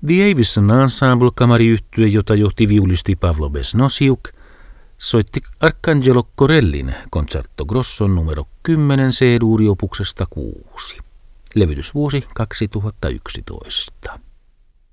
The Avison Ensemble-kamariyhtye, jota johti viulisti Pavlo Besnosiuk, soitti Arcangelo Corellin Concerto Grosson numero 10 C-duuriopuksesta 6. Levytysvuosi 2011.